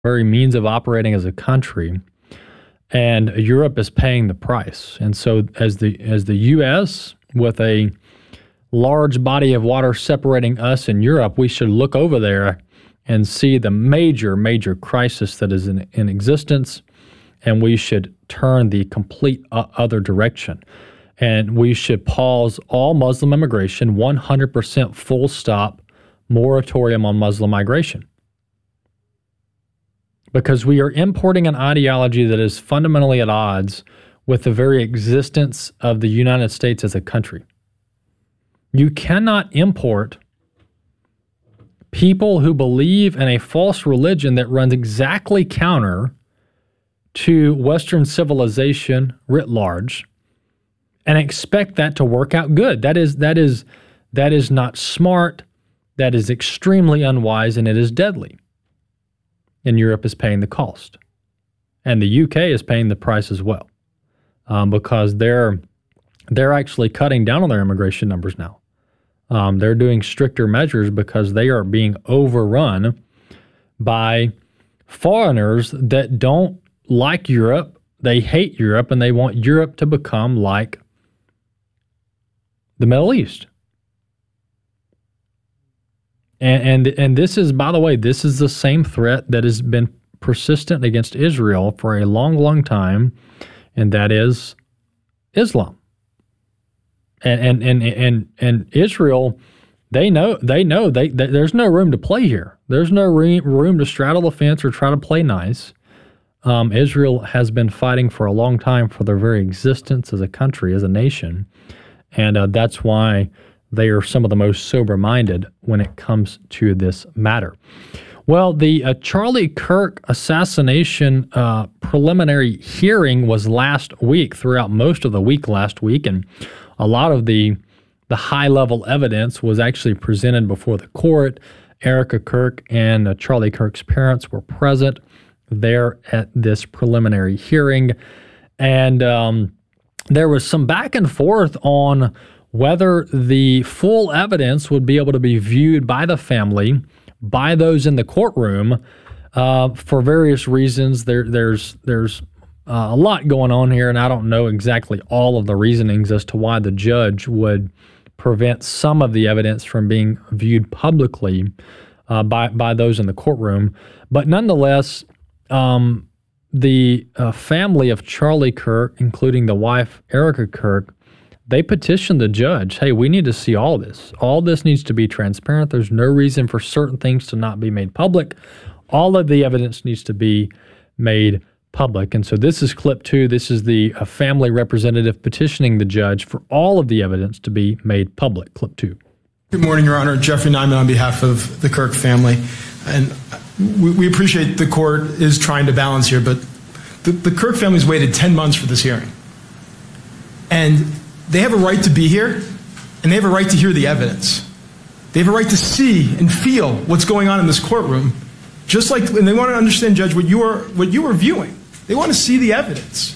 very means of operating as a country, and Europe is paying the price. And so as the U.S., with a large body of water separating us and Europe, we should look over there and see the major crisis that is in existence, and we should turn the complete other direction. And we should pause all Muslim immigration, 100% full stop moratorium on Muslim migration. Because we are importing an ideology that is fundamentally at odds with the very existence of the United States as a country. You cannot import people who believe in a false religion that runs exactly counter to Western civilization writ large and expect that to work out good. That is not smart. That is extremely unwise, and it is deadly. And Europe is paying the cost. And the UK is paying the price as well, because they're actually cutting down on their immigration numbers now. They're doing stricter measures because they are being overrun by foreigners that don't like Europe. They hate Europe, and they want Europe to become like the Middle East. And this is, by the way, this is the same threat that has been persistent against Israel for a long time, and that is Islam. And Israel, they know there's no room to play here. There's no room to straddle the fence or try to play nice. Israel has been fighting for a long time for their very existence as a country, as a nation, and that's why they are some of the most sober-minded when it comes to this matter. Well, the Charlie Kirk assassination preliminary hearing was last week, throughout most of the week last week, and a lot of the high-level evidence was actually presented before the court. Erica Kirk and Charlie Kirk's parents were present there at this preliminary hearing, and there was some back and forth on whether the full evidence would be able to be viewed by the family, by those in the courtroom, for various reasons. There's a lot going on here, and I don't know exactly all of the reasonings as to why the judge would prevent some of the evidence from being viewed publicly by those in the courtroom. But nonetheless, the family of Charlie Kirk, including the wife, Erica Kirk, they petitioned the judge, hey, we need to see all this. All this needs to be transparent. There's no reason for certain things to not be made public. All of the evidence needs to be made public. And so this is clip 2. This is the family representative petitioning the judge for all of the evidence to be made public. Clip 2. Good morning, Your Honor. Jeffrey Nyman on behalf of the Kirk family. And we appreciate the court is trying to balance here, but the Kirk family's waited 10 months for this hearing. And they have a right to be here, and they have a right to hear the evidence. They have a right to see and feel what's going on in this courtroom, just like, and they want to understand, Judge, what you are viewing. They want to see the evidence.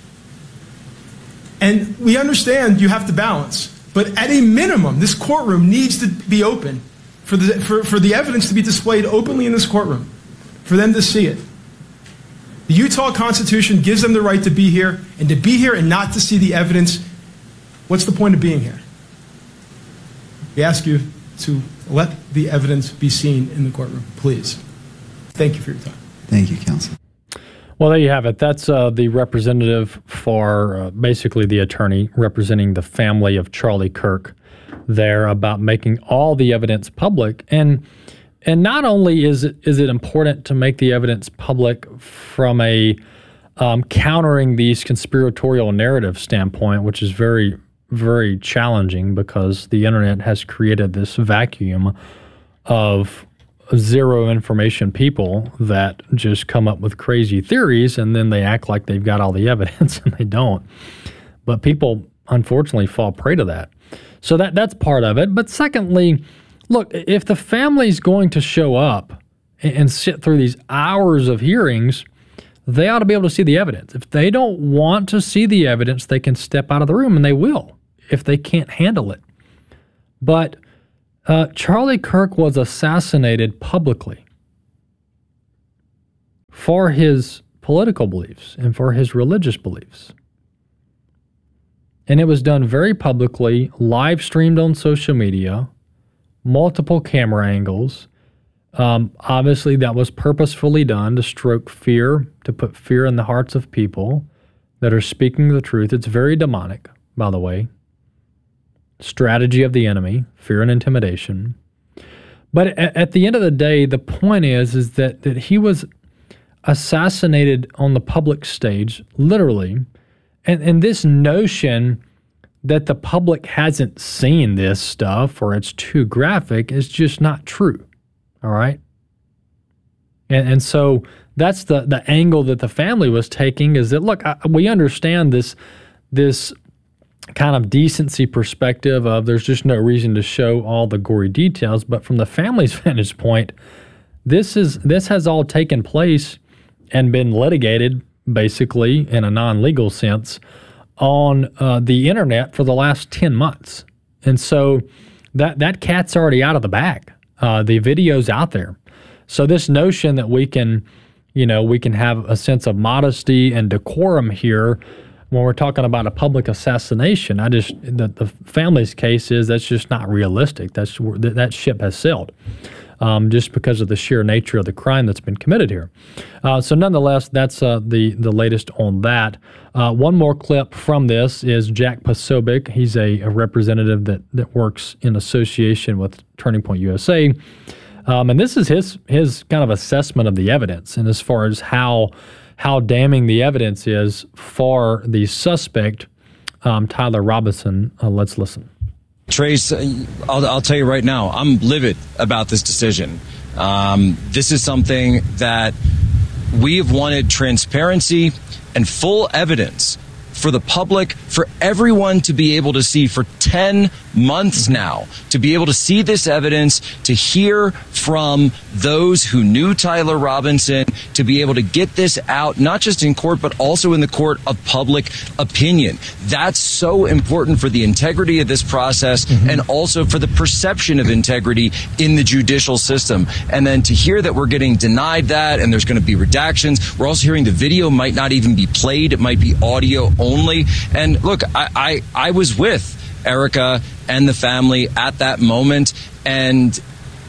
And we understand you have to balance, but at a minimum, this courtroom needs to be open for the evidence to be displayed openly in this courtroom, for them to see it. The Utah Constitution gives them the right to be here, and to be here and not to see the evidence. What's the point of being here? We ask you to let the evidence be seen in the courtroom, please. Thank you for your time. Thank you, counsel. Well, there you have it. That's the representative for basically the attorney representing the family of Charlie Kirk there about making all the evidence public. And not only is it important to make the evidence public from a countering these conspiratorial narrative standpoint, which is very, very challenging because the internet has created this vacuum of zero information people that just come up with crazy theories and then they act like they've got all the evidence and they don't. But people unfortunately fall prey to that. So that's part of it. But secondly, look, if the family's going to show up and sit through these hours of hearings, they ought to be able to see the evidence. If they don't want to see the evidence, they can step out of the room, and they will if they can't handle it. But Charlie Kirk was assassinated publicly. for his political beliefs and for his religious beliefs. And it was done very publicly, live streamed on social media, multiple camera angles. Obviously, that was purposefully done to stroke fear, to put fear in the hearts of people that are speaking the truth. It's very demonic, by the way. Strategy of the enemy, fear and intimidation. But at the end of the day, the point is that he was assassinated on the public stage, literally. And this notion that the public hasn't seen this stuff or it's too graphic is just not true. All right. And so that's the angle that the family was taking, is that, look, we understand this kind of decency perspective of there's just no reason to show all the gory details. But from the family's vantage point, this has all taken place and been litigated, basically, in a non-legal sense, on the internet for the last 10 months. And so that cat's already out of the bag. The video's out there. So this notion that we can have a sense of modesty and decorum here when we're talking about a public assassination, the family's case is that's just not realistic. That ship has sailed, just because of the sheer nature of the crime that's been committed here. So nonetheless, that's the latest on that. One more clip from this is Jack Posobiec. He's a representative that works in association with Turning Point USA. And this is his kind of assessment of the evidence, and as far as how damning the evidence is for the suspect, Tyler Robinson. Let's listen. Trace, I'll tell you right now, I'm livid about this decision. This is something that we have wanted transparency and full evidence for the public, for everyone to be able to see for 10 months now, to be able to see this evidence, to hear from those who knew Tyler Robinson, to be able to get this out, not just in court, but also in the court of public opinion. That's so important for the integrity of this process and also for the perception of integrity in the judicial system. And then to hear that we're getting denied that and there's going to be redactions. We're also hearing the video might not even be played. It might be audio only. And look, I was with Erica and the family at that moment, and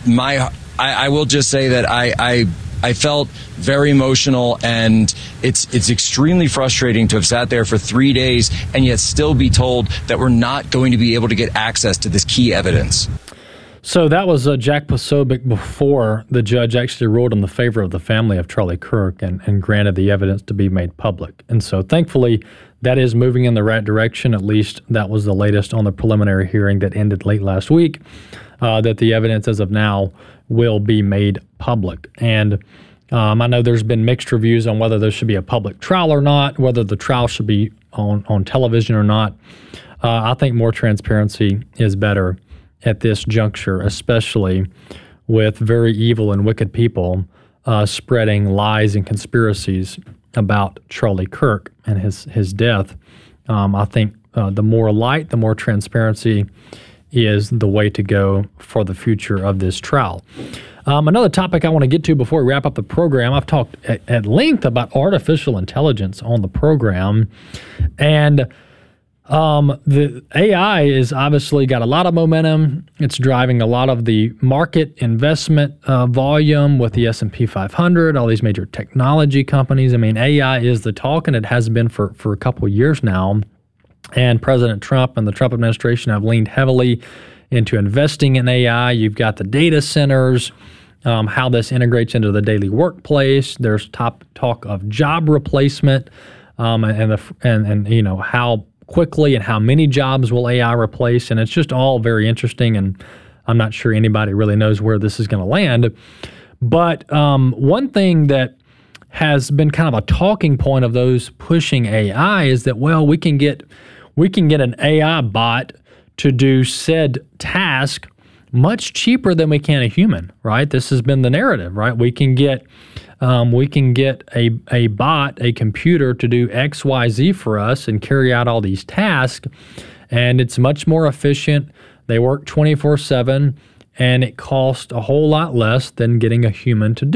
I will just say that I felt very emotional, and it's extremely frustrating to have sat there for 3 days and yet still be told that we're not going to be able to get access to this key evidence. So that was Jack Posobiec before the judge actually ruled in the favor of the family of Charlie Kirk and granted the evidence to be made public. And so thankfully, that is moving in the right direction. At least that was the latest on the preliminary hearing that ended late last week, that the evidence as of now will be made public. And I know there's been mixed reviews on whether there should be a public trial or not, whether the trial should be on television or not. I think more transparency is better at this juncture, especially with very evil and wicked people spreading lies and conspiracies about Charlie Kirk and his death. I think the more light, the more transparency is the way to go for the future of this trial. Another topic I want to get to before we wrap up the program, I've talked at length about artificial intelligence on the program, and the AI is obviously got a lot of momentum. It's driving a lot of the market investment volume with the S&P 500, all these major technology companies. I mean, AI is the talk, and it has been for a couple of years now. And President Trump and the Trump administration have leaned heavily into investing in AI. You've got the data centers, how this integrates into the daily workplace. There's talk of job replacement, and you know how quickly and how many jobs will AI replace, and it's just all very interesting, and I'm not sure anybody really knows where this is going to land. But one thing that has been kind of a talking point of those pushing AI is that, well, we can get an AI bot to do said task much cheaper than we can a human, right? This has been the narrative, right? We can get a bot, a computer, to do X, Y, Z for us and carry out all these tasks, and it's much more efficient. They work 24/7, and it costs a whole lot less than getting a human to do it.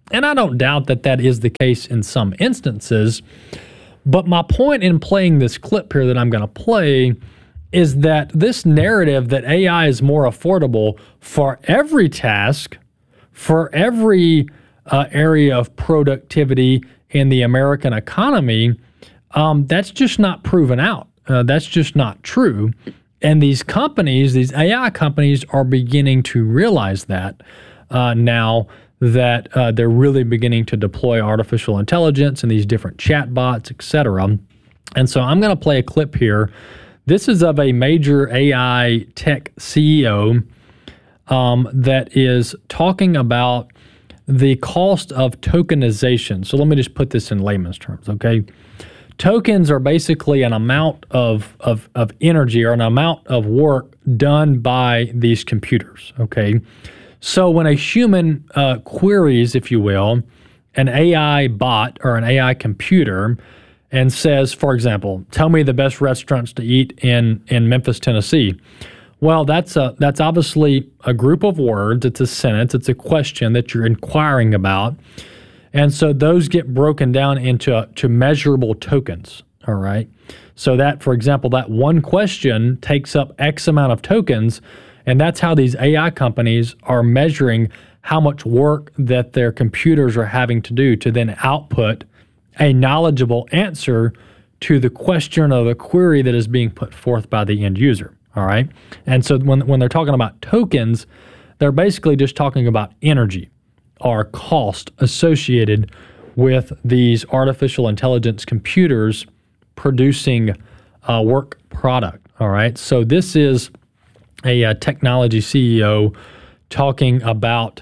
And I don't doubt that that is the case in some instances. But my point in playing this clip here that I'm going to play is that this narrative that AI is more affordable for every task, for every area of productivity in the American economy, that's just not proven out. That's just not true. And these companies, these AI companies, are beginning to realize that now that they're really beginning to deploy artificial intelligence and these different chatbots, et cetera. And so I'm going to play a clip here. This is of a major AI tech CEO that is talking about the cost of tokenization. So let me just put this in layman's terms, okay? Tokens are basically an amount of energy or an amount of work done by these computers, okay? So when a human queries, if you will, an AI bot or an AI computer and says, for example, tell me the best restaurants to eat in Memphis, Tennessee. Well, that's obviously a group of words. It's a sentence. It's a question that you're inquiring about. And so those get broken down into measurable tokens, all right? So that, for example, that one question takes up X amount of tokens, and that's how these AI companies are measuring how much work that their computers are having to do to then output a knowledgeable answer to the question or the query that is being put forth by the end user, all right? And so when they're talking about tokens, they're basically just talking about energy or cost associated with these artificial intelligence computers producing a work product, all right? So this is a technology CEO talking about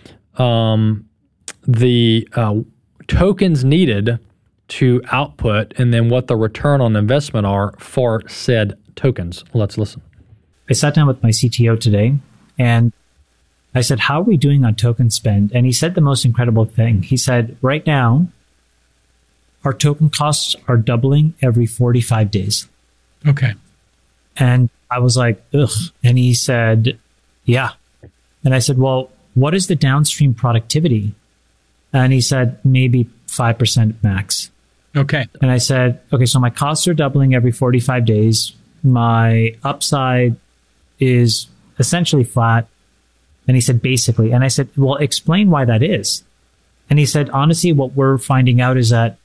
the tokens needed to output and then what the return on investment are for said tokens. Let's listen. I sat down with my CTO today and I said, how are we doing on token spend? And he said the most incredible thing. He said, right now, our token costs are doubling every 45 days. Okay. And I was like, ugh. And he said, yeah. And I said, well, what is the downstream productivity? And he said, maybe 5% max. Okay. And I said, okay, so my costs are doubling every 45 days. My upside is essentially flat. And he said, basically. And I said, well, explain why that is. And he said, honestly, what we're finding out is that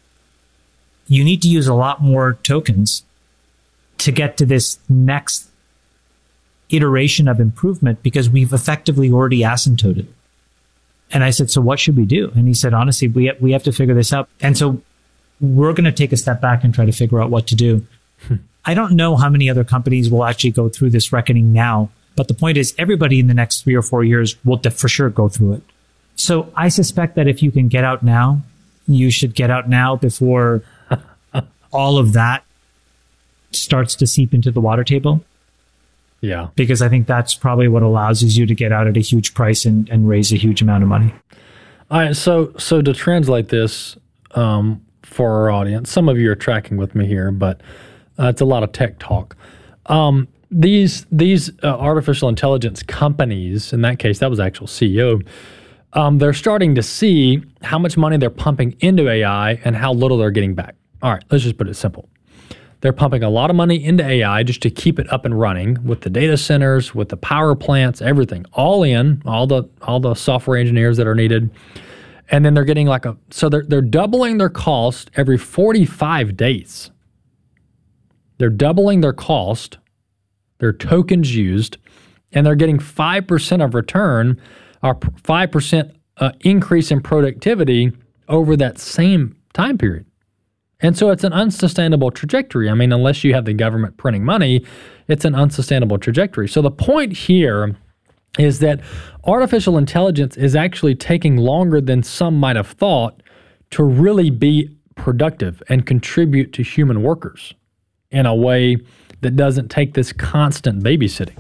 you need to use a lot more tokens to get to this next iteration of improvement because we've effectively already asymptoted. And I said, so what should we do? And he said, honestly, we have to figure this out. And so we're going to take a step back and try to figure out what to do. I don't know how many other companies will actually go through this reckoning now. But the point is, everybody in the next 3 or 4 years will for sure go through it. So I suspect that if you can get out now, you should get out now before all of that starts to seep into the water table. Yeah. Because I think that's probably what allows you to get out at a huge price and raise a huge amount of money. All right. So to translate this for our audience, some of you are tracking with me here, but it's a lot of tech talk. These artificial intelligence companies, in that case, that was actual CEO, they're starting to see how much money they're pumping into AI and how little they're getting back. All right, let's just put it simple. They're pumping a lot of money into AI just to keep it up and running with the data centers, with the power plants, everything, all the software engineers that are needed. And then they're getting so they're doubling their cost every 45 days. They're doubling their cost, their tokens used, and they're getting 5% of return or 5% increase in productivity over that same time period. And so it's an unsustainable trajectory. I mean, unless you have the government printing money, it's an unsustainable trajectory. So the point here is that artificial intelligence is actually taking longer than some might have thought to really be productive and contribute to human workers in a way that doesn't take this constant babysitting.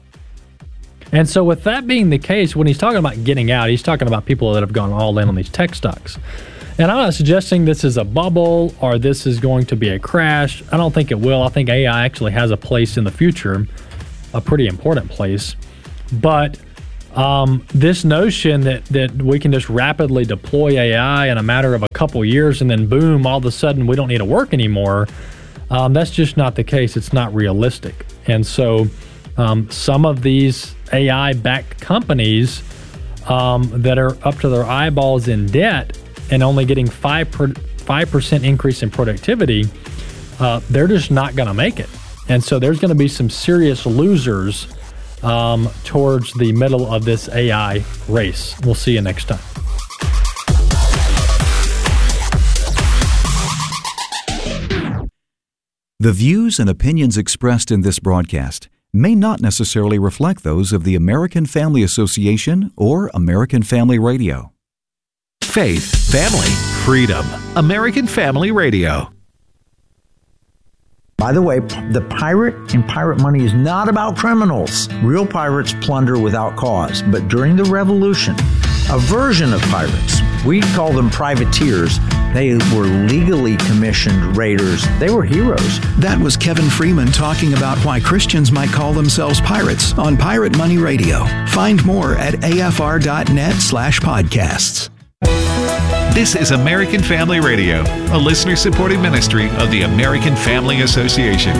And so with that being the case, when he's talking about getting out, he's talking about people that have gone all in on these tech stocks. And I'm not suggesting this is a bubble or this is going to be a crash. I don't think it will. I think AI actually has a place in the future, a pretty important place. But This notion that we can just rapidly deploy AI in a matter of a couple years and then boom, all of a sudden we don't need to work anymore, that's just not the case. It's not realistic. And so some of these AI-backed companies that are up to their eyeballs in debt and only getting 5% increase in productivity, they're just not going to make it. And so there's going to be some serious losers towards the middle of this AI race. We'll see you next time. The views and opinions expressed in this broadcast may not necessarily reflect those of the American Family Association or American Family Radio. Faith, family, freedom. American Family Radio. By the way, the pirate in Pirate Money is not about criminals. Real pirates plunder without cause. But during the Revolution, a version of pirates, we call them privateers, they were legally commissioned raiders. They were heroes. That was Kevin Freeman talking about why Christians might call themselves pirates on Pirate Money Radio. Find more at afr.net/podcasts. This is American Family Radio, a listener-supported ministry of the American Family Association.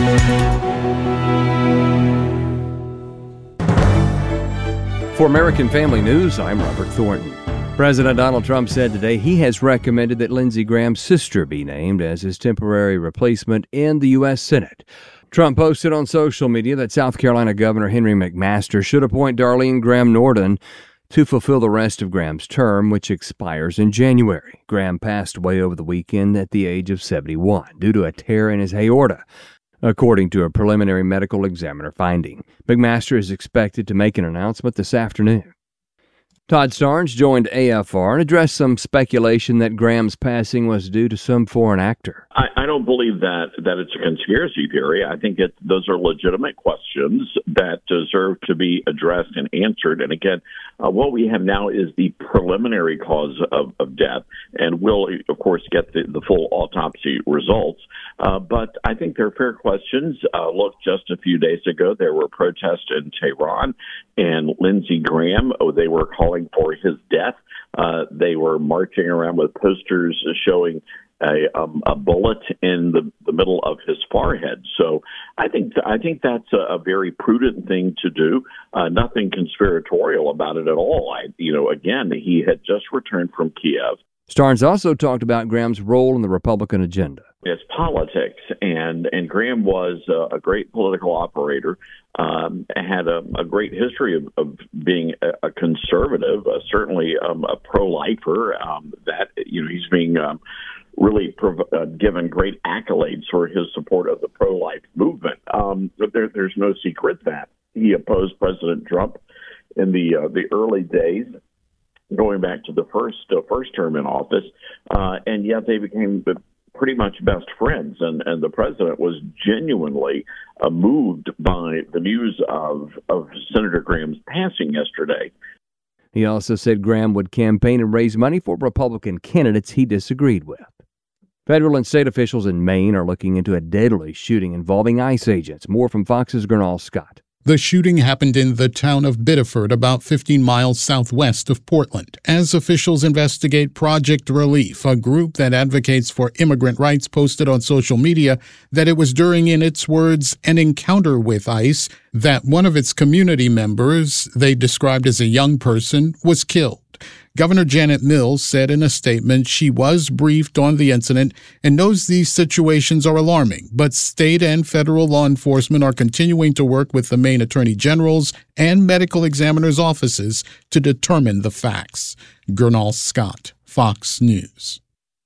For American Family News, I'm Robert Thornton. President Donald Trump said today he has recommended that Lindsey Graham's sister be named as his temporary replacement in the U.S. Senate. Trump posted on social media that South Carolina Governor Henry McMaster should appoint Darlene Graham Norden to fulfill the rest of Graham's term, which expires in January. Graham passed away over the weekend at the age of 71 due to a tear in his aorta, according to a preliminary medical examiner finding. McMaster is expected to make an announcement this afternoon. Todd Starnes joined AFR and addressed some speculation that Graham's passing was due to some foreign actor. I don't believe that it's a conspiracy theory. I think those are legitimate questions that deserve to be addressed and answered. And again, what we have now is the preliminary cause of death, and we'll, of course, get the full autopsy results. But I think they're fair questions. Look, just a few days ago, there were protests in Tehran, and Lindsey Graham, they were calling for his death. They were marching around with posters showing a bullet in the middle of his forehead. So I think that's a very prudent thing to do. Nothing conspiratorial about it at all. Again, he had just returned from Kiev. Starnes also talked about Graham's role in the Republican agenda. It's politics, and Graham was a great political operator, had a great history of being a conservative, certainly a pro-lifer, he's being really given great accolades for his support of the pro-life movement. But there's no secret that he opposed President Trump in the early days, going back to the first term in office, and yet they became pretty much best friends, and the president was genuinely moved by the news of Senator Graham's passing yesterday. He also said Graham would campaign and raise money for Republican candidates he disagreed with. Federal and state officials in Maine are looking into a deadly shooting involving ICE agents. More from Fox's Gernal Scott. The shooting happened in the town of Biddeford, about 15 miles southwest of Portland. As officials investigate, Project Relief, a group that advocates for immigrant rights, posted on social media that it was during, in its words, an encounter with ICE, that one of its community members, they described as a young person, was killed. Governor Janet Mills said in a statement she was briefed on the incident and knows these situations are alarming, but state and federal law enforcement are continuing to work with the Maine Attorney General's and medical examiners' offices to determine the facts. Gernal Scott, Fox News.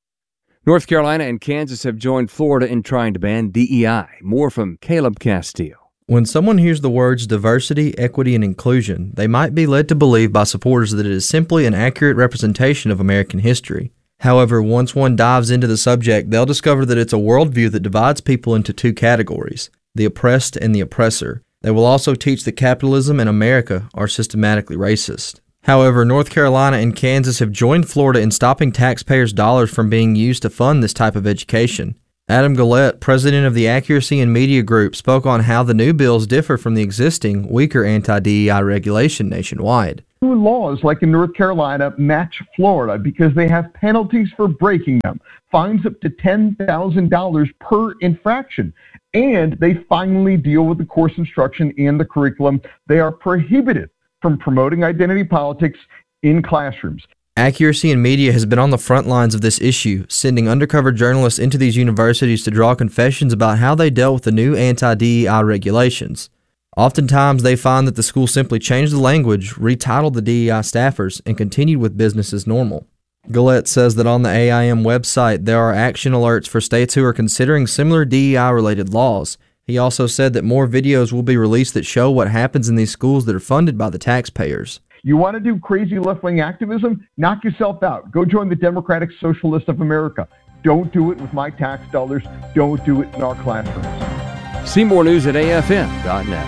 North Carolina and Kansas have joined Florida in trying to ban DEI. More from Caleb Castile. When someone hears the words diversity, equity, and inclusion, they might be led to believe by supporters that it is simply an accurate representation of American history. However, once one dives into the subject, they'll discover that it's a worldview that divides people into two categories, the oppressed and the oppressor. They will also teach that capitalism and America are systematically racist. However, North Carolina and Kansas have joined Florida in stopping taxpayers' dollars from being used to fund this type of education. Adam Gillette, president of the Accuracy and Media Group, spoke on how the new bills differ from the existing, weaker anti-DEI regulation nationwide. laws, like in North Carolina, match Florida because they have penalties for breaking them, fines up to $10,000 per infraction. And they finally deal with the course instruction and the curriculum. They are prohibited from promoting identity politics in classrooms. Accuracy in Media has been on the front lines of this issue, sending undercover journalists into these universities to draw confessions about how they dealt with the new anti-DEI regulations. Oftentimes, they find that the school simply changed the language, retitled the DEI staffers, and continued with business as normal. Gillette says that on the AIM website, there are action alerts for states who are considering similar DEI-related laws. He also said that more videos will be released that show what happens in these schools that are funded by the taxpayers. You want to do crazy left-wing activism? Knock yourself out. Go join the Democratic Socialists of America. Don't do it with my tax dollars. Don't do it in our classrooms. See more news at afm.net.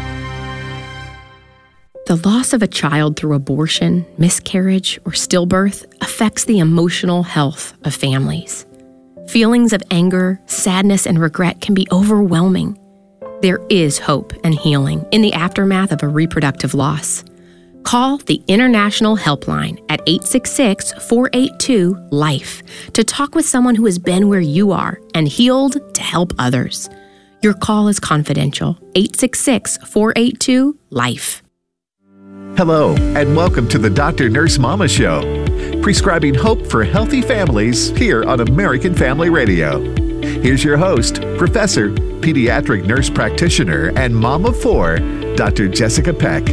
The loss of a child through abortion, miscarriage, or stillbirth affects the emotional health of families. Feelings of anger, sadness, and regret can be overwhelming. There is hope and healing in the aftermath of a reproductive loss. Call the International Helpline at 866-482-LIFE to talk with someone who has been where you are and healed to help others. Your call is confidential. 866-482-LIFE. Hello, and welcome to the Dr. Nurse Mama Show, prescribing hope for healthy families here on American Family Radio. Here's your host, Professor, Pediatric Nurse Practitioner, and Mom of 4, Dr. Jessica Peck.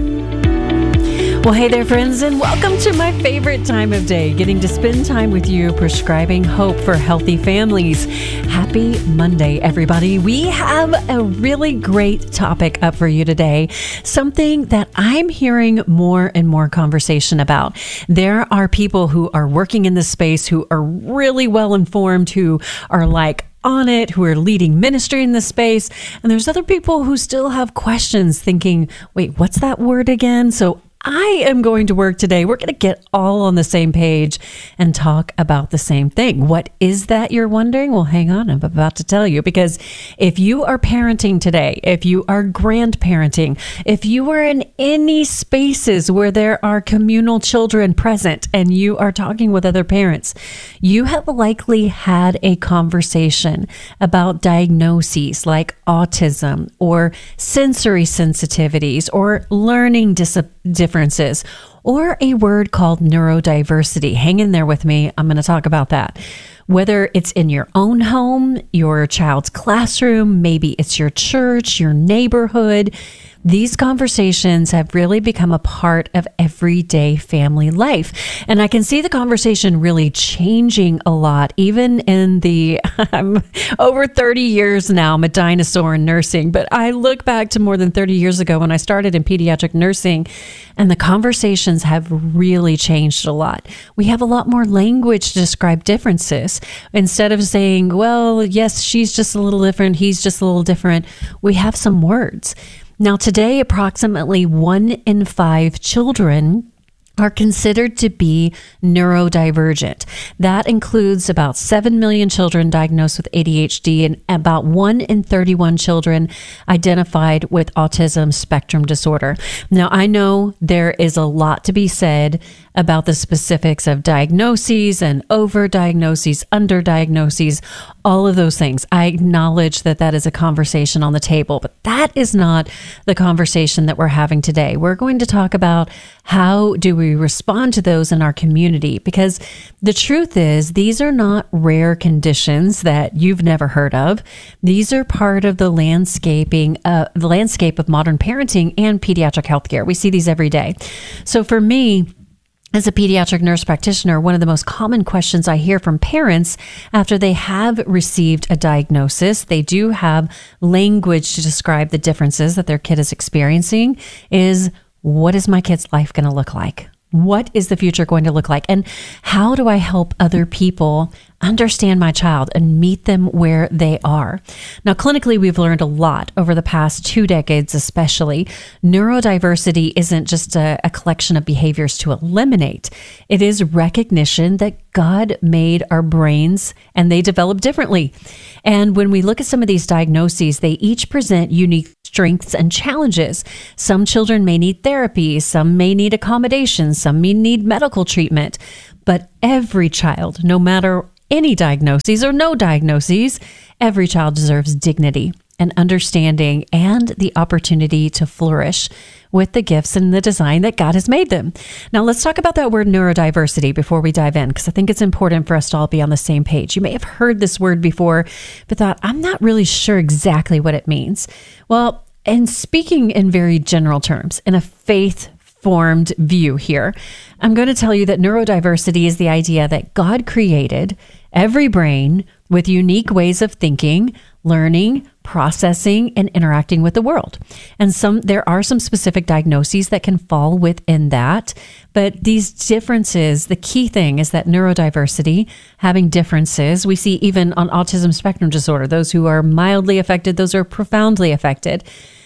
Well, hey there, friends, and welcome to my favorite time of day, getting to spend time with you, prescribing hope for healthy families. Happy Monday, everybody. We have a really great topic up for you today, something that I'm hearing more and more conversation about. There are people who are working in this space who are really well informed, who are like on it, who are leading ministry in this space. And there's other people who still have questions thinking, wait, what's that word again? So I am going to work today. We're going to get all on the same page and talk about the same thing. What is that, you're wondering? Well, hang on. I'm about to tell you, because if you are parenting today, if you are grandparenting, if you are in any spaces where there are communal children present and you are talking with other parents, you have likely had a conversation about diagnoses like autism or sensory sensitivities or learning differences, or a word called neurodiversity. Hang in there with me. I'm going to talk about that. Whether it's in your own home, your child's classroom, maybe it's your church, your neighborhood, these conversations have really become a part of everyday family life. And I can see the conversation really changing a lot, even in the, I'm over 30 years now, I'm a dinosaur in nursing, but I look back to more than 30 years ago when I started in pediatric nursing, and the conversations have really changed a lot. We have a lot more language to describe differences. Instead of saying, well, yes, she's just a little different, he's just a little different, we have some words. Now, today, approximately 1 in 5 children are considered to be neurodivergent. That includes about 7 million children diagnosed with ADHD and about 1 in 31 children identified with autism spectrum disorder. Now, I know there is a lot to be said about the specifics of diagnoses and overdiagnoses, underdiagnoses, all of those things. I acknowledge that that is a conversation on the table, but that is not the conversation that we're having today. We're going to talk about how do we respond to those in our community, because the truth is these are not rare conditions that you've never heard of. These are part of the landscape of modern parenting and pediatric healthcare. We see these every day. So for me, as a pediatric nurse practitioner, one of the most common questions I hear from parents after they have received a diagnosis, they do have language to describe the differences that their kid is experiencing, is, what is my kid's life going to look like? What is the future going to look like? And how do I help other people understand my child and meet them where they are? Now, clinically, we've learned a lot over the past 2 decades, especially. Neurodiversity isn't just a collection of behaviors to eliminate. It is recognition that God made our brains and they develop differently. And when we look at some of these diagnoses, they each present unique strengths and challenges. Some children may need therapy, some may need accommodations, some may need medical treatment. But every child, no matter any diagnoses or no diagnoses, every child deserves dignity and understanding and the opportunity to flourish with the gifts and the design that God has made them. Now, let's talk about that word neurodiversity before we dive in, because I think it's important for us to all be on the same page. You may have heard this word before, but thought, I'm not really sure exactly what it means. Well, and speaking in very general terms, in a faith-formed view here, I'm going to tell you that neurodiversity is the idea that God created every brain with unique ways of thinking, learning, processing, and interacting with the world. And there are some specific diagnoses that can fall within that. But these differences, the key thing is that neurodiversity, having differences, we see even on autism spectrum disorder, those who are mildly affected, those who are profoundly affected.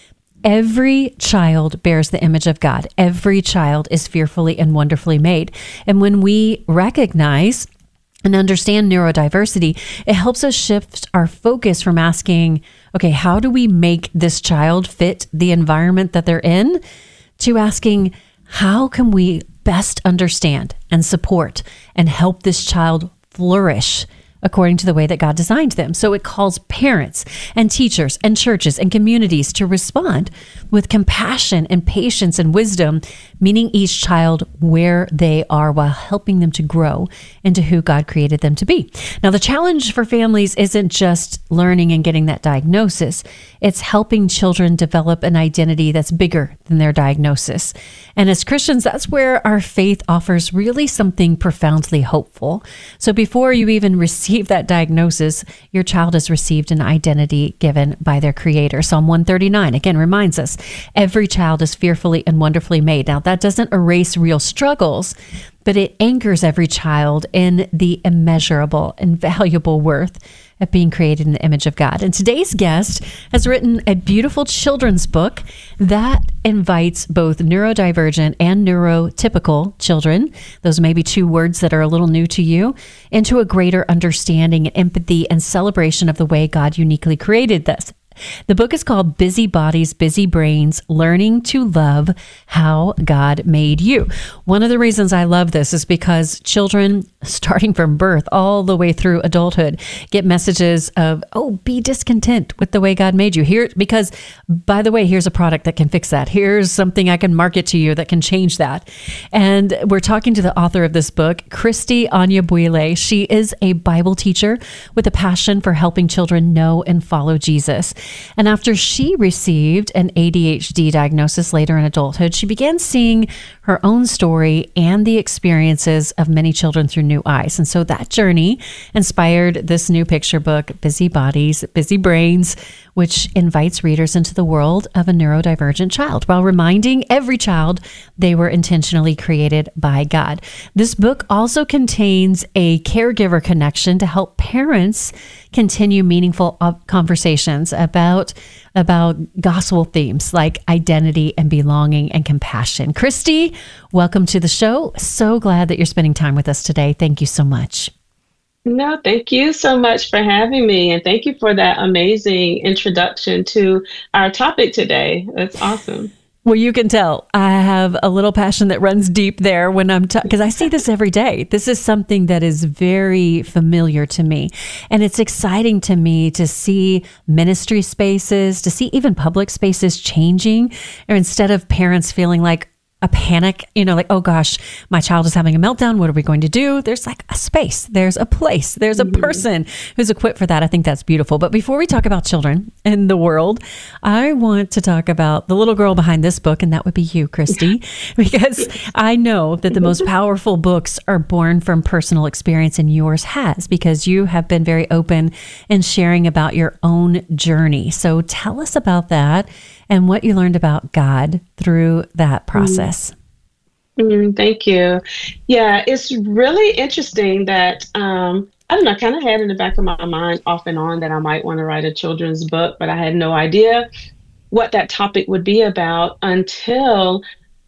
Every child bears the image of God. Every child is fearfully and wonderfully made. And when we recognize and understand neurodiversity, it helps us shift our focus from asking, okay, how do we make this child fit the environment that they're in, to asking, how can we best understand and support and help this child flourish according to the way that God designed them. So it calls parents and teachers and churches and communities to respond with compassion and patience and wisdom, meeting each child where they are while helping them to grow into who God created them to be. Now, the challenge for families isn't just learning and getting that diagnosis. It's helping children develop an identity that's bigger than their diagnosis. And as Christians, that's where our faith offers really something profoundly hopeful. So before you even receive that diagnosis, your child has received an identity given by their creator. Psalm 139, again, reminds us, every child is fearfully and wonderfully made. Now, that doesn't erase real struggles, but it anchors every child in the immeasurable and valuable worth of being created in the image of God. And today's guest has written a beautiful children's book that invites both neurodivergent and neurotypical children, those may be two words that are a little new to you, into a greater understanding and empathy and celebration of the way God uniquely created this. The book is called Busy Bodies, Busy Brains, Learning to Love How God Made You. One of the reasons I love this is because children, starting from birth all the way through adulthood, get messages of, oh, be discontent with the way God made you. Here, because, by the way, here's a product that can fix that. Here's something I can market to you that can change that. And we're talking to the author of this book, Christy Onyebuile. She is a Bible teacher with a passion for helping children know and follow Jesus. And after she received an ADHD diagnosis later in adulthood, she began seeing her own story and the experiences of many children through new eyes. And so that journey inspired this new picture book, Busy Bodies, Busy Brains, which invites readers into the world of a neurodivergent child while reminding every child they were intentionally created by God. This book also contains a caregiver connection to help parents continue meaningful conversations about gospel themes like identity and belonging and compassion. Christy, welcome to the show. So glad that you're spending time with us today. Thank you so much. No, thank you so much for having me. And thank you for that amazing introduction to our topic today. That's awesome. Well, you can tell I have a little passion that runs deep there when I'm because I see this every day. This is something that is very familiar to me. And it's exciting to me to see ministry spaces, to see even public spaces changing, or instead of parents feeling like a panic, like, oh gosh, my child is having a meltdown. What are we going to do? There's like a space, there's a place, there's a person who's equipped for that. I think that's beautiful. But before we talk about children in the world, I want to talk about the little girl behind this book, and that would be you, Christy, because I know that the most powerful books are born from personal experience, and yours has, because you have been very open in sharing about your own journey. So tell us about that and what you learned about God through that process. Thank you. Yeah, it's really interesting that, I don't know, I kind of had in the back of my mind off and on that I might want to write a children's book, but I had no idea what that topic would be about until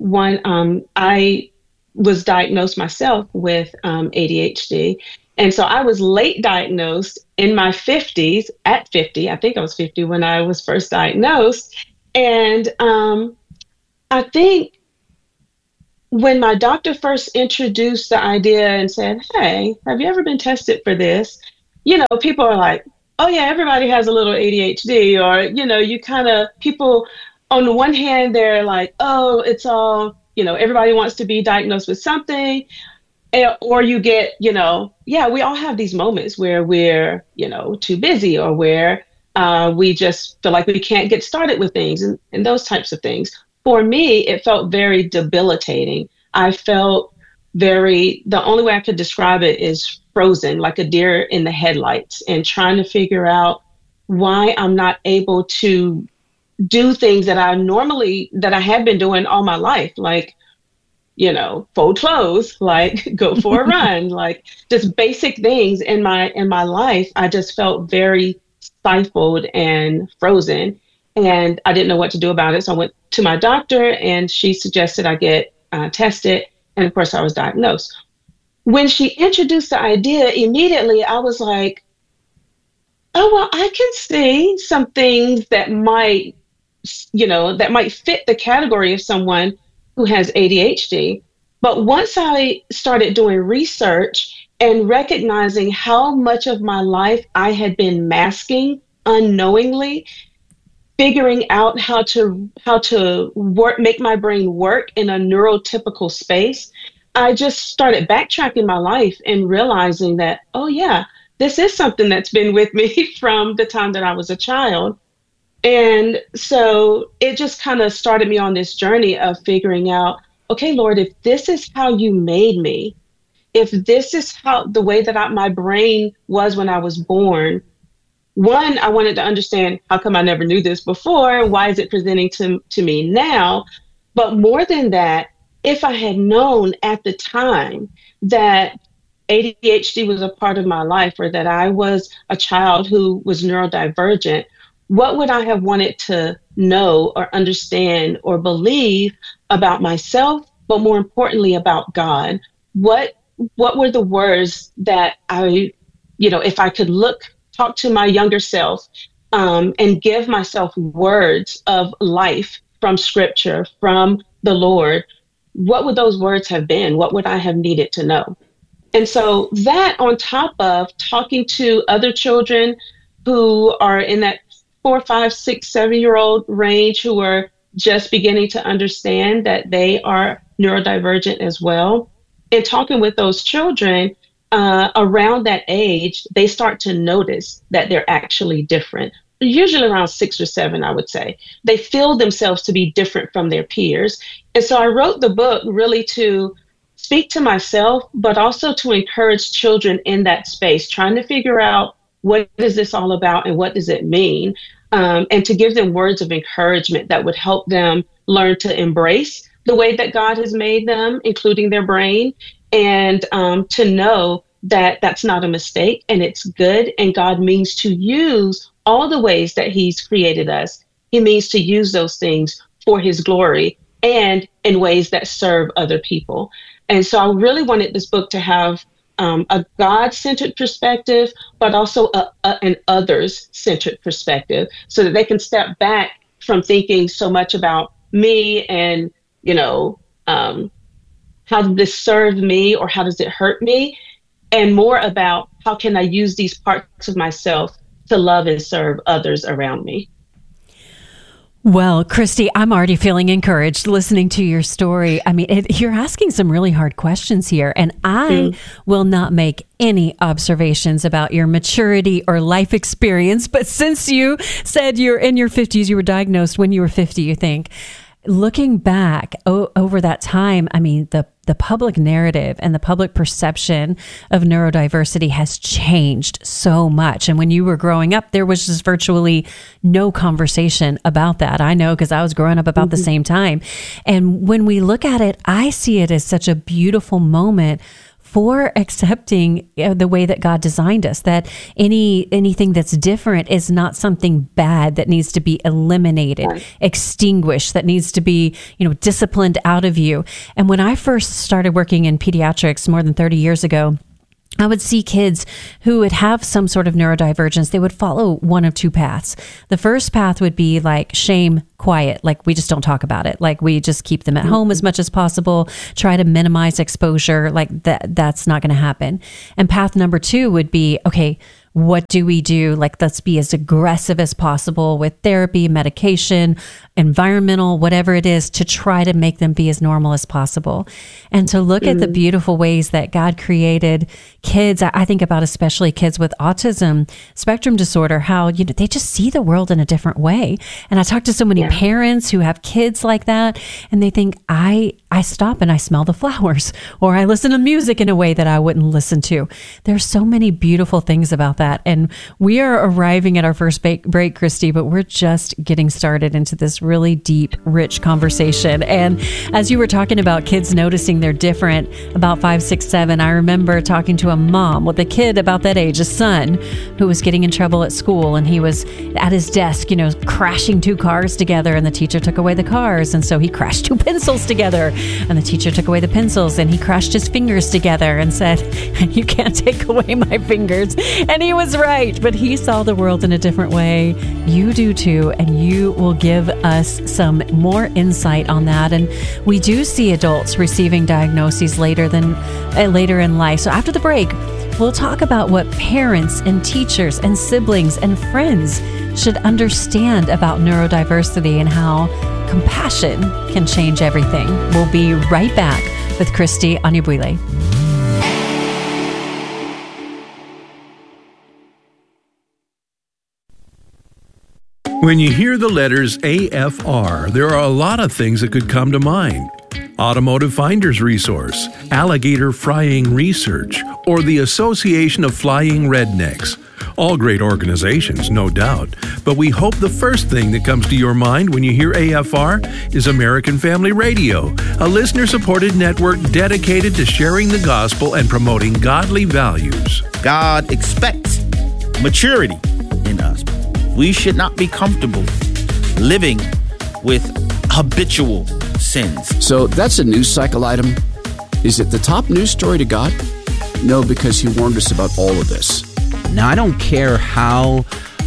I was diagnosed myself with ADHD. And so I was late diagnosed in my 50s, at 50, I think I was 50 when I was first diagnosed. And I think when my doctor first introduced the idea and said, hey, have you ever been tested for this? People are like, oh yeah, everybody has a little ADHD, or, you kind of, people on the one hand, they're like, oh, it's all, everybody wants to be diagnosed with something. Or you get, we all have these moments where we're, too busy, or where we just feel like we can't get started with things and those types of things. For me, it felt very debilitating. I felt the only way I could describe it is frozen, like a deer in the headlights, and trying to figure out why I'm not able to do things that I had been doing all my life, like, fold clothes, like go for a run, like just basic things in my life. I just felt very stifled and frozen, and I didn't know what to do about it. So I went to my doctor, and she suggested I get tested. And of course I was diagnosed. When she introduced the idea, immediately I was like, oh, well, I can see some things that might fit the category of someone who has ADHD. But once I started doing research and recognizing how much of my life I had been masking unknowingly, figuring out how to make my brain work in a neurotypical space, I just started backtracking my life and realizing that, oh yeah, this is something that's been with me from the time that I was a child. And so it just kind of started me on this journey of figuring out, okay, Lord, if this is how you made me, if this is how the way that my brain was when I was born, one, I wanted to understand, how come I never knew this before? Why is it presenting to me now? But more than that, if I had known at the time that ADHD was a part of my life, or that I was a child who was neurodivergent, what would I have wanted to know or understand or believe about myself, but more importantly about God? What were the words that if I could talk to my younger self and give myself words of life from Scripture, from the Lord, what would those words have been? What would I have needed to know? And so that, on top of talking to other children who are in that 4, 5, 6, 7-year-old range, who are just beginning to understand that they are neurodivergent as well, and talking with those children around that age, they start to notice that they're actually different. Usually around 6 or 7, I would say. They feel themselves to be different from their peers. And so I wrote the book really to speak to myself, but also to encourage children in that space, trying to figure out, what is this all about and what does it mean? And to give them words of encouragement that would help them learn to embrace the way that God has made them, including their brain, and to know that that's not a mistake and it's good, and God means to use all the ways that He's created us. He means to use those things for His glory and in ways that serve other people. And so I really wanted this book to have a God-centered perspective, but also an others-centered perspective, so that they can step back from thinking so much about me and, how did this serve me or how does it hurt me, and more about how can I use these parts of myself to love and serve others around me. Well, Christy, I'm already feeling encouraged listening to your story. I mean, you're asking some really hard questions here, and I will not make any observations about your maturity or life experience. But since you said you're in your 50s, you were diagnosed when you were 50, you think, looking back over that time, I mean, the public narrative and the public perception of neurodiversity has changed so much. And when you were growing up, there was just virtually no conversation about that. I know, because I was growing up about the same time. And when we look at it, I see it as such a beautiful moment for accepting the way that God designed us, that anything that's different is not something bad that needs to be eliminated, extinguished, that needs to be, disciplined out of you. And when I first started working in pediatrics more than 30 years ago, I would see kids who would have some sort of neurodivergence. They would follow one of two paths. The first path would be like shame, quiet, like we just don't talk about it. Like we just keep them at home as much as possible, try to minimize exposure. Like that's not going to happen. And path number 2 would be, okay, what do we do? Like, let's be as aggressive as possible with therapy, medication, environmental, whatever it is, to try to make them be as normal as possible. And to look at the beautiful ways that God created kids. I think about especially kids with autism spectrum disorder, how, you know, they just see the world in a different way. And I talk to so many parents who have kids like that, and they think, I stop and I smell the flowers, or I listen to music in a way that I wouldn't listen to. There's so many beautiful things about that. And we are arriving at our first break, Christy, but we're just getting started into this really deep, rich conversation. And as you were talking about kids noticing they're different, about 5, 6, 7, I remember talking to a mom with a kid about that age, a son, who was getting in trouble at school, and he was at his desk, you know, crashing 2 cars together, and the teacher took away the cars. And so he crashed 2 pencils together, and the teacher took away the pencils, and he crashed his fingers together and said, "You can't take away my fingers." And he was right, but he saw the world in a different way. You do too, and you will give us some more insight on that. And we do see adults receiving diagnoses later in life. So after the break, we'll talk about what parents and teachers and siblings and friends should understand about neurodiversity and how compassion can change everything. We'll be right back with Christy Anyabwile. When you hear the letters AFR, there are a lot of things that could come to mind. Automotive Finder's Resource, Alligator Frying Research, or the Association of Flying Rednecks. All great organizations, no doubt, but we hope the first thing that comes to your mind when you hear AFR is American Family Radio, a listener-supported network dedicated to sharing the gospel and promoting godly values. God expects maturity in us. We should not be comfortable living with habitual sins. So that's a news cycle item. Is it the top news story to God? No, because he warned us about all of this. Now, I don't care how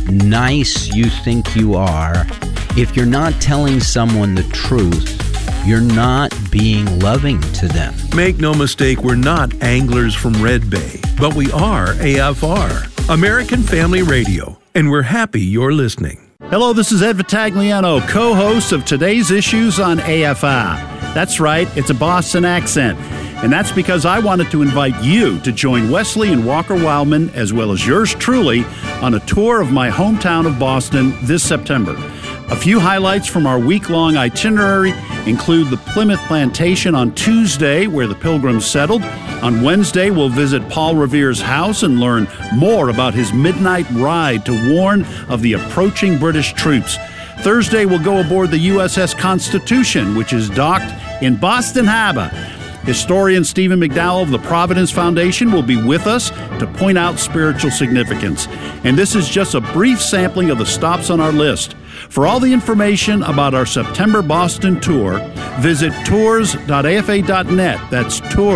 nice you think you are. If you're not telling someone the truth, you're not being loving to them. Make no mistake, we're not anglers from Red Bay, but we are AFR, American Family Radio, and we're happy you're listening. Hello, this is Ed Vitagliano, co-host of today's issues on AFR. That's right, it's a Boston accent. And that's because I wanted to invite you to join Wesley and Walker Wildman, as well as yours truly, on a tour of my hometown of Boston this September. A few highlights from our week-long itinerary include the Plymouth Plantation on Tuesday, where the Pilgrims settled. On Wednesday, we'll visit Paul Revere's house and learn more about his midnight ride to warn of the approaching British troops. Thursday, we'll go aboard the USS Constitution, which is docked in Boston Harbor. Historian Stephen McDowell of the Providence Foundation will be with us to point out spiritual significance. And this is just a brief sampling of the stops on our list. For all the information about our September Boston tour, visit tours.afa.net. That's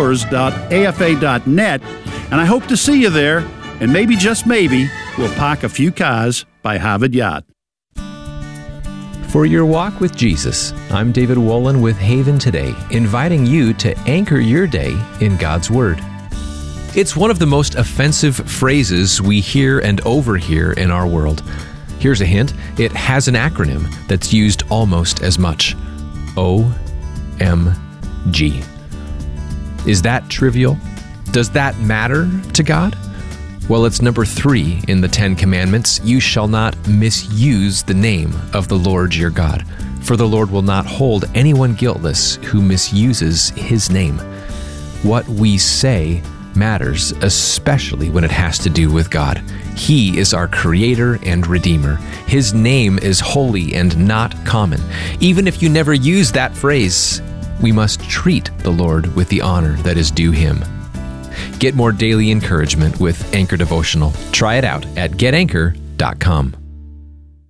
tours.afa.net. And I hope to see you there. And maybe, just maybe, we'll park a few cars by Harvard Yard. For your walk with Jesus, I'm David Wolin with Haven Today, inviting you to anchor your day in God's Word. It's one of the most offensive phrases we hear and overhear in our world. Here's a hint. It has an acronym that's used almost as much. OMG. Is that trivial? Does that matter to God? Well, it's number 3 in the 10 Commandments. You shall not misuse the name of the Lord your God, for the Lord will not hold anyone guiltless who misuses his name. What we say matters, especially when it has to do with God. He is our Creator and Redeemer. His name is holy and not common. Even if you never use that phrase, we must treat the Lord with the honor that is due him. Get more daily encouragement with Anchor Devotional. Try it out at getanchor.com.